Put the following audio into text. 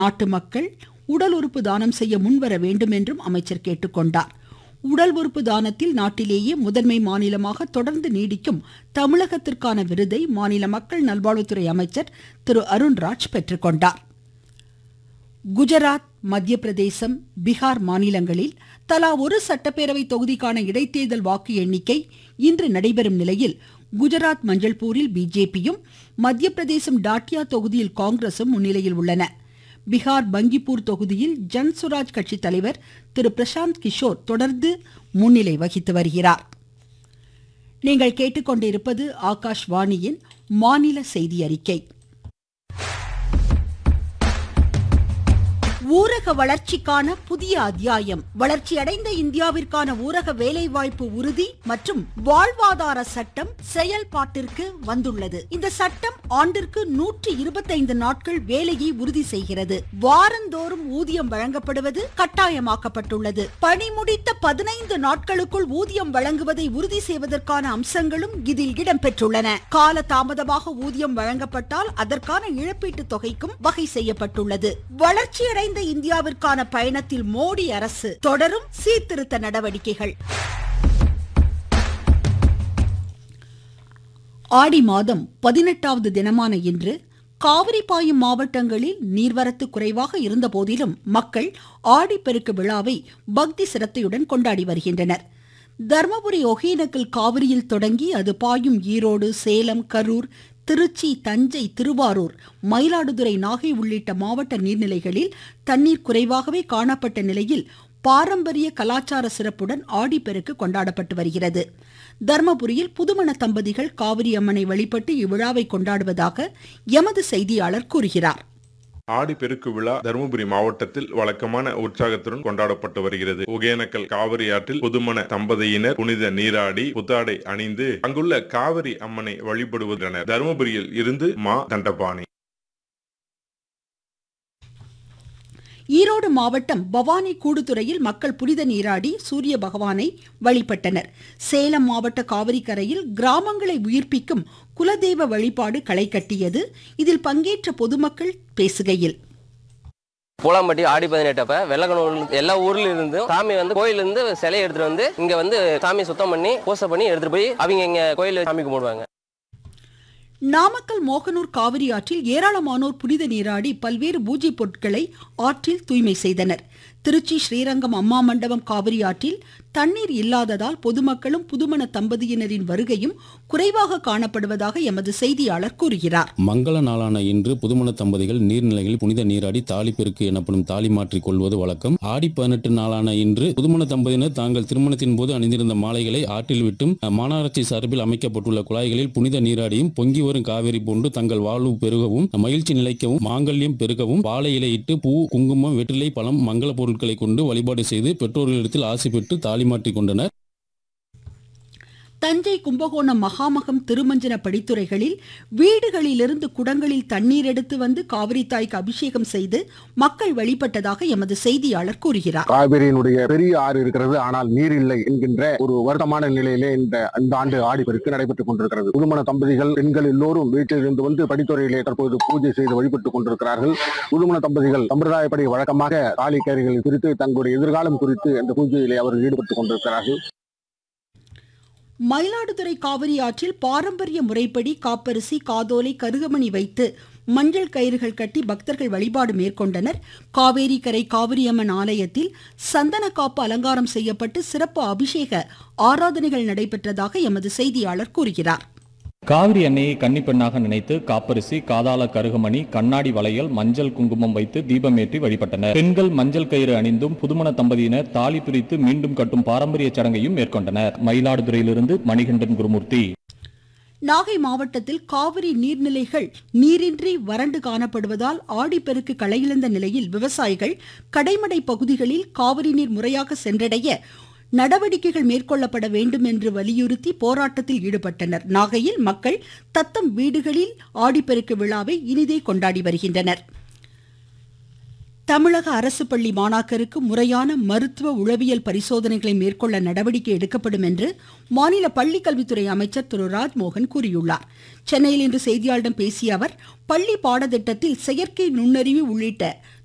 நாட்டு மக்கள் உடல் உறுப்பு தானம் செய்ய முன்வர வேண்டும் என்றும் அமைச்சர் கேட்டுக்கொண்டார். உடல் உறுப்பு தானத்தில் நாட்டிலேயே முதன்மை மாநிலமாக தொடர்ந்து நீடிக்கும் தமிழகத்திற்கான விருதை மாநில மக்கள் நல்வாழ்வுத்துறை அமைச்சர் திரு அருண்ராஜ் பெற்றுக்கொண்டார். குஜராத், மத்திய பிரதேசம், பீகார் மாநிலங்களில் தலா ஒரு சட்டப்பேரவை தொகுதிக்கான இடைத்தேர்தல் வாக்கு எண்ணிக்கை இன்று நடைபெறும் நிலையில் குஜராத் மஞ்சள்பூரில் பிஜேபியும், மத்திய பிரதேசம் டாட்டியா தொகுதியில் காங்கிரசும் முன்னிலையில் உள்ளன. பீகார் பங்கிப்பூர் தொகுதியில் ஜன்சுராஜ் கட்சி தலைவர் திரு பிரசாந்த் கிஷோர் தொடர்ந்து முன்னிலை வகித்து வருகிறார். நீங்கள் கேட்டுக்கொண்டிருப்பது ஆகாஷ்வாணியின் மாநில செய்தி அறிக்கை. ஊரக வளர்ச்சிக்கான புதிய அத்தியாயம். வளர்ச்சியடைந்த இந்தியாவிற்கான ஊரக வேலைவாய்ப்பு உறுதி மற்றும் வாழ்வாதார சட்டம் செயல்பாட்டிற்கு வந்துள்ளது. இந்த சட்டம் ஆண்டிற்கு 125 நாட்கள் வேலையை உறுதி செய்கிறது. வாரந்தோறும் ஊதியம் வழங்கப்படுவது கட்டாயமாக்கப்பட்டுள்ளது. பணி முடித்த 15 நாட்களுக்குள் ஊதியம் வழங்குவதை உறுதி செய்வதற்கான அம்சங்களும் இதில் இடம்பெற்றுள்ளன. கால தாமதமாக ஊதியம் வழங்கப்பட்டால் அதற்கான இழப்பீட்டு தொகைக்கும் வகை செய்யப்பட்டுள்ளது. வளர்ச்சியடைந்த இந்தியாவிற்கான பயணத்தில் மோடி அரசு தொடரும் சீர்திருத்த நடவடிக்கைகள். ஆடி மாதம் 18வது தினமான இன்று காவிரி பாயும் மாவட்டங்களில் நீர்வரத்து குறைவாக இருந்த போதிலும் மக்கள் ஆடிப்பெருக்கு விழாவை பக்தி சிரத்தையுடன் கொண்டாடி வருகின்றனர். தர்மபுரி ஒகேனக்கல் காவிரியில் தொடங்கி அது பாயும் ஈரோடு, சேலம், கரூர், திருச்சி, தஞ்சை, திருவாரூர், மயிலாடுதுறை, நாகை உள்ளிட்ட மாவட்ட நீர்நிலைகளில் தண்ணீர் குறைவாகவே காணப்பட்ட நிலையில் பாரம்பரிய கலாச்சார சிறப்புடன் ஆடிப்பெருக்கு கொண்டாடப்பட்டு வருகிறது. தர்மபுரியில் புதுமண தம்பதிகள் காவிரி அம்மனை வழிபட்டு இவ்விழாவை கொண்டாடுவதாக எமது செய்தியாளர் கூறுகிறார். ஆடிப்பெருக்கு விழா தருமபுரி மாவட்டத்தில் வழக்கமான உற்சாகத்துடன் கொண்டாடப்பட்டு வருகிறது. ஒகேனக்கல் காவிரி ஆற்றில் புதுமண தம்பதியினர் புனித நீராடி புத்தாடை அணிந்து அங்குள்ள காவிரி அம்மனை வழிபடுவதென தருமபுரியில் இருந்து மா தண்டபாணி. ஈரோடு மாவட்டம் பவானி கூடுதுறையில் மக்கள் புனித நீராடி சூரிய பகவானை வழிபட்டனர். சேலம் மாவட்ட காவிரி கரையில் கிராமங்களை உயிர்ப்பிக்கும் குலதெய்வ வழிபாடு களை கட்டியது. இதில் பங்கேற்ற பொதுமக்கள் பேசுகையில், பூலாம்பட்டி ஆடி 18 வெள்ளக்கணூர் எல்லா ஊர்ல இருந்து சாமி கோயில இருந்து சிலையை எடுத்துட்டு இங்க சாமி சுத்தம் பண்ணி பூசை பண்ணி எடுத்துட்டு போய் அவங்க இங்க கோயில சாமி கும்பிடுவாங்க. நாமக்கல் மோகனூர் காவிரி ஆற்றில் ஏராளமானோர் புனித நீராடி பல்வேறு பூஜை பொருட்களை ஆற்றில் தூய்மை செய்தனர். திருச்சி ஸ்ரீரங்கம் அம்மா மண்டபம் காவிரி ஆற்றில் தண்ணீர் இல்லாததால் பொதுமக்களும் புதுமண தம்பதியினரின் வருகையும் குறைவாக காணப்படுவதாக எமது செய்தியாளர் கூறுகிறார். மங்கள நாளான இன்று புதுமண தம்பதிகள் நீர்நிலைகளில் புனித நீராடி தாலிப்பெருக்கு எனப்படும் தாலி மாற்றிக் கொள்வது வழக்கம். ஆடி 18 நாளான இன்று புதுமண தம்பதியினர் தாங்கள் திருமணத்தின் போது அணிந்திருந்த மாலைகளை ஆற்றில் விட்டும் மாநகராட்சி சார்பில் அமைக்கப்பட்டுள்ள குழாய்களில் புனித நீராடியும் பொங்கி வரும் காவிரி போன்று தங்கள் வாழ்வு பெருகவும் மகிழ்ச்சி நிலைக்கவும் மாங்கல்யம் பெருகவும் வாழை இலையிட்டு பூ, குங்குமம், வெற்றிலை, பழம், மங்கள பொருட்களை கொண்டு வழிபாடு செய்து பெற்றோர்களிடத்தில் ஆசி பெற்று தாலி மாற்றிக் கொண்டனர். தஞ்சை, கும்பகோணம், மகாமகம், திருமஞ்சன படித்துறைகளில் வீடுகளிலிருந்து குடங்களில் தண்ணீர் எடுத்து வந்து காவிரி தாய்க்கு அபிஷேகம் செய்து மக்கள் வழிபட்டதாக எமது செய்தியாளர் கூறுகிறார். காவிரியினுடைய பெரிய ஆறு இருக்கிறது, ஆனால் நீர் இல்லை என்கின்ற ஒரு வருத்தமான நிலையிலே இந்த ஆண்டு ஆடிப்பெருக்கு நடைபெற்றுக் கொண்டிருக்கிறது. புதுமண தம்பதிகள் பெண்கள் எல்லோரும் வீட்டிலிருந்து படித்துறையிலே தற்போது பூஜை செய்து வழிபட்டுக் கொண்டிருக்கிறார்கள். புதுமண தம்பதிகள் சம்பிரதாயப்படி வழக்கமாக தாலி கயிறுகள் குறித்து தங்களுடைய எதிர்காலம் குறித்து அந்த பூஜையிலே அவர்கள் ஈடுபட்டுக் கொண்டிருக்கிறார்கள். மயிலாடுதுறை காவிரி ஆற்றில் பாரம்பரிய முறைப்படி காப்பரிசி, காதோலை, கருகமணி வைத்து மஞ்சள் கயிறுகள் கட்டி பக்தர்கள் வழிபாடு மேற்கொண்டனர். காவேரி கரை காவிரியம்மன் ஆலயத்தில் சந்தன காப்பு அலங்காரம் செய்யப்பட்டு சிறப்பு அபிஷேக ஆராதனைகள் நடைபெற்றதாக எமது செய்தியாளர் கூறுகிறார். காவிரி அன்னையை கன்னிப்பெண்ணாக நினைத்து காப்பரிசி, காதாள கருகமணி, கண்ணாடி வளையல், மஞ்சள் குங்குமம் வைத்து தீபமேற்றி வழிபட்டனர். பெண்கள் மஞ்சள் கயிறு அணிந்தும் புதுமண தம்பதியினர் தாலி பிரித்து மீண்டும் கட்டும் பாரம்பரிய சடங்கையும் மேற்கொண்டனர். மயிலாடுதுறையிலிருந்து மணிகண்டன் குருமூர்த்தி. நாகை மாவட்டத்தில் காவிரி நீர்நிலைகள் நீரின்றி வறண்டு காணப்படுவதால் ஆடிப்பெருக்கு களையிழந்த நிலையில் விவசாயிகள் கடைமடை பகுதிகளில் காவிரி நீர் முறையாக சென்றடைய நடவடிக்கைகள் மேற்கொள்ளப்பட வேண்டும் என்று வலியுறுத்தி போராட்டத்தில் ஈடுபட்டனர். நாகையில் மக்கள் தத்தம் வீடுகளில் ஆடிப்பெருக்கு விழாவை இனிதே கொண்டாடி வருகின்றனர். தமிழக அரசு பள்ளி மாணாக்கருக்கு முறையான மருத்துவ உளவியல் பரிசோதனைகளை மேற்கொள்ள நடவடிக்கை எடுக்கப்படும் என்று மாநில பள்ளிக்கல்வித்துறை அமைச்சர் திரு ராஜ்மோகன் கூறியுள்ளார். சென்னையில் இன்று செய்தியாளர்களிடம் பேசிய அவர், பள்ளி பாடத்திட்டத்தில் செயற்கை நுண்ணறிவு உள்ளிட்ட